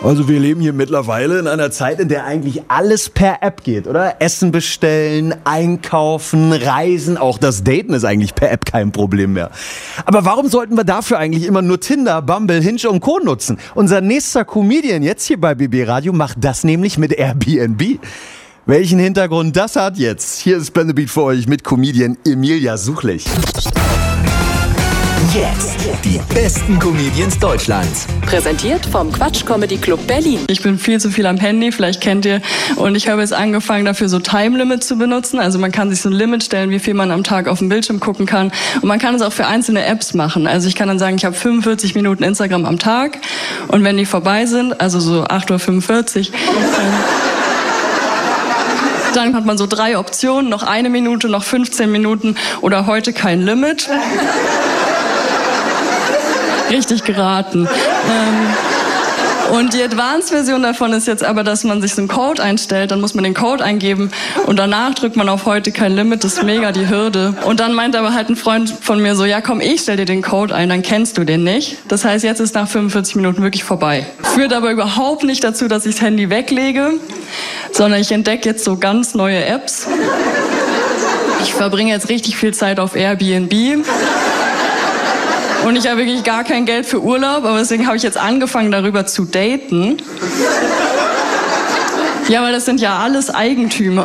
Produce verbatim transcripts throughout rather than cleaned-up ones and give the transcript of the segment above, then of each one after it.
Also wir leben hier mittlerweile in einer Zeit, in der eigentlich alles per App geht, oder? Essen bestellen, einkaufen, reisen, auch das Daten ist eigentlich per App kein Problem mehr. Aber warum sollten wir dafür eigentlich immer nur Tinder, Bumble, Hinge und Co. nutzen? Unser nächster Comedian jetzt hier bei B B Radio macht das nämlich mit Airbnb. Welchen Hintergrund das hat jetzt? Hier ist Ben the Beat für euch mit Comedian Emilia Suchlich. Jetzt die besten Comedians Deutschlands. Präsentiert vom Quatsch Comedy Club Berlin. Ich bin viel zu viel am Handy, vielleicht kennt ihr. Und ich habe jetzt angefangen, dafür so Time Limit zu benutzen. Also man kann sich so ein Limit stellen, wie viel man am Tag auf dem Bildschirm gucken kann. Und man kann es auch für einzelne Apps machen. Also ich kann dann sagen, ich habe fünfundvierzig Minuten Instagram am Tag. Und wenn die vorbei sind, also so acht Uhr fünfundvierzig, dann hat man so drei Optionen. Noch eine Minute, noch fünfzehn Minuten oder heute kein Limit. Richtig geraten. Ähm, und die Advanced-Version davon ist jetzt aber, dass man sich so einen Code einstellt, dann muss man den Code eingeben und danach drückt man auf heute kein Limit, das ist mega die Hürde. Und dann meint aber halt ein Freund von mir so, ja komm, ich stell dir den Code ein, dann kennst du den nicht. Das heißt, jetzt ist nach fünfundvierzig Minuten wirklich vorbei. Führt aber überhaupt nicht dazu, dass ich das Handy weglege, sondern ich entdecke jetzt so ganz neue Apps. Ich verbringe jetzt richtig viel Zeit auf Airbnb. Und ich habe wirklich gar kein Geld für Urlaub, aber deswegen habe ich jetzt angefangen, darüber zu daten. Ja, weil das sind ja alles Eigentümer.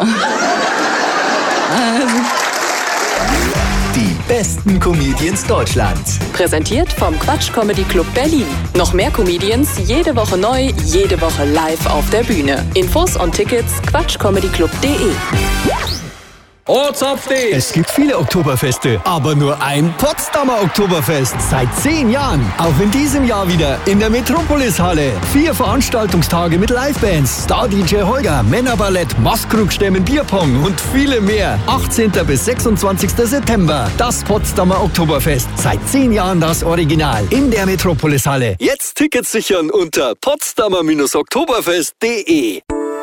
Also. Die besten Comedians Deutschlands. Präsentiert vom Quatsch Comedy Club Berlin. Noch mehr Comedians, jede Woche neu, jede Woche live auf der Bühne. Infos und Tickets quatschcomedyclub punkt de. Ortsupdate! Es gibt viele Oktoberfeste, aber nur ein Potsdamer Oktoberfest. Seit zehn Jahren. Auch in diesem Jahr wieder in der Metropolis-Halle. Vier Veranstaltungstage mit Livebands, Star-D J Holger, Männerballett, Maskrugstämmen, Bierpong und viele mehr. achtzehnten bis sechsundzwanzigsten September. Das Potsdamer Oktoberfest. Seit zehn Jahren das Original. In der Metropolis-Halle. Jetzt Tickets sichern unter potsdamer oktoberfest punkt de.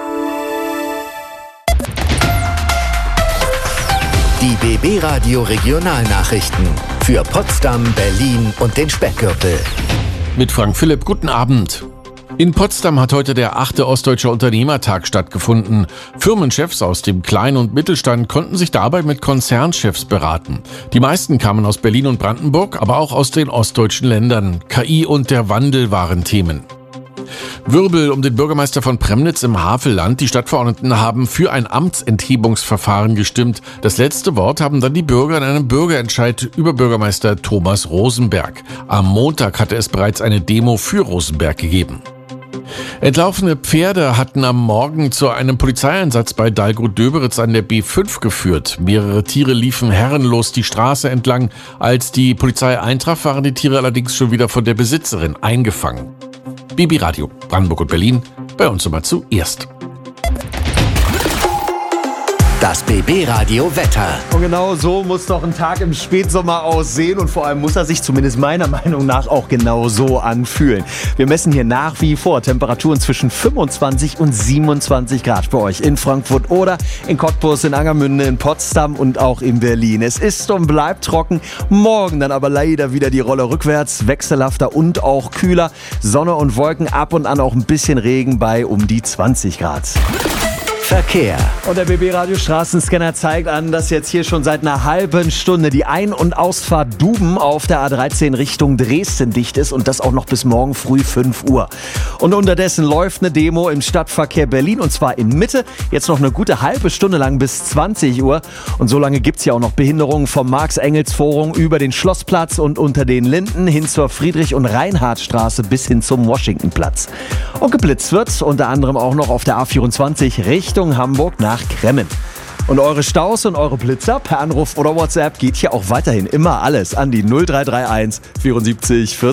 Die B B Radio Regionalnachrichten für Potsdam, Berlin und den Speckgürtel. Mit Frank Philipp, guten Abend. In Potsdam hat heute der achte Ostdeutscher Unternehmertag stattgefunden. Firmenchefs aus dem Klein- und Mittelstand konnten sich dabei mit Konzernchefs beraten. Die meisten kamen aus Berlin und Brandenburg, aber auch aus den ostdeutschen Ländern. K I und der Wandel waren Themen. Wirbel um den Bürgermeister von Premnitz im Havelland. Die Stadtverordneten haben für ein Amtsenthebungsverfahren gestimmt. Das letzte Wort haben dann die Bürger in einem Bürgerentscheid über Bürgermeister Thomas Rosenberg. Am Montag hatte es bereits eine Demo für Rosenberg gegeben. Entlaufene Pferde hatten am Morgen zu einem Polizeieinsatz bei Dalgrod-Döberitz an der B fünf geführt. Mehrere Tiere liefen herrenlos die Straße entlang. Als die Polizei eintraf, waren die Tiere allerdings schon wieder von der Besitzerin eingefangen. B B Radio, Brandenburg und Berlin, bei uns immer zuerst. Das B B Radio Wetter. Und genau so muss doch ein Tag im Spätsommer aussehen und vor allem muss er sich zumindest meiner Meinung nach auch genau so anfühlen. Wir messen hier nach wie vor Temperaturen zwischen fünfundzwanzig und siebenundzwanzig Grad für euch in Frankfurt oder in Cottbus, in Angermünde, in Potsdam und auch in Berlin. Es ist und bleibt trocken, morgen dann aber leider wieder die Rolle rückwärts, wechselhafter und auch kühler. Sonne und Wolken, ab und an auch ein bisschen Regen bei um die zwanzig Grad. Verkehr. Und der B B Radio Straßenscanner zeigt an, dass jetzt hier schon seit einer halben Stunde die Ein- und Ausfahrt Duben auf der A dreizehn Richtung Dresden dicht ist und das auch noch bis morgen früh fünf Uhr. Und unterdessen läuft eine Demo im Stadtverkehr Berlin und zwar in Mitte, jetzt noch eine gute halbe Stunde lang bis zwanzig Uhr. Und so lange gibt es ja auch noch Behinderungen vom Marx-Engels-Forum über den Schlossplatz und unter den Linden hin zur Friedrich- und Reinhardtstraße bis hin zum Washingtonplatz. Und geblitzt wird unter anderem auch noch auf der A vierundzwanzig Richtung Hamburg nach Kremmen. Und eure Staus und eure Blitzer per Anruf oder WhatsApp geht hier auch weiterhin immer alles an die null drei drei eins vierundsiebzig vierzig.